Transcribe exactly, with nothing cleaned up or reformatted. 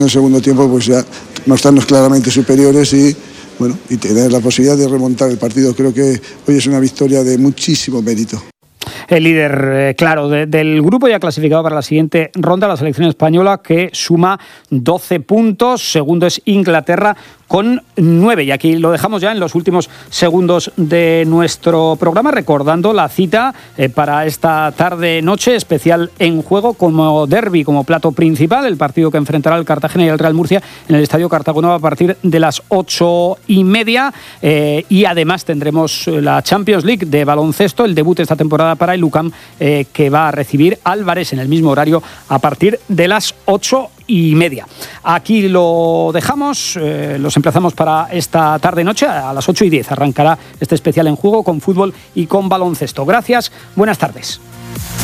En el segundo tiempo pues ya mostrarnos claramente superiores y, bueno, y tener la posibilidad de remontar el partido. Creo que hoy es una victoria de muchísimo mérito. El líder, eh, claro, de, del grupo ya clasificado para la siguiente ronda, la selección española, que suma doce puntos. Segundo es Inglaterra con nueve. Y aquí lo dejamos ya en los últimos segundos de nuestro programa, recordando la cita eh, para esta tarde-noche especial En Juego como derbi, como plato principal, el partido que enfrentará el Cartagena y el Real Murcia en el Estadio Cartagonova a partir de las ocho y media. Eh, y además tendremos la Champions League de baloncesto, el debut esta temporada para el U C A M, eh, que va a recibir Álvarez en el mismo horario a partir de las ocho y media. Aquí lo dejamos, eh, los emplazamos para esta tarde-noche. A las ocho y diez arrancará este especial En Juego con fútbol y con baloncesto. Gracias, buenas tardes.